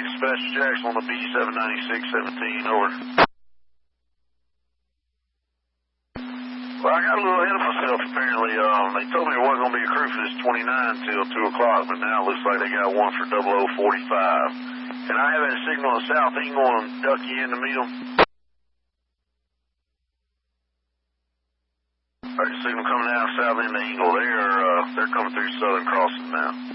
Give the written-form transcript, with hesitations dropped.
Dispatch Jackson on the B79617, over. Well, I got a little ahead of myself, apparently. They told me there wasn't going to be a crew for this 29 till 2 o'clock, but now it looks like they got one for 0045. And I have that signal on the south. Ain't going to duck you in to meet them. All right, signal coming out south end of Eagle. They're coming through Southern Crossing now.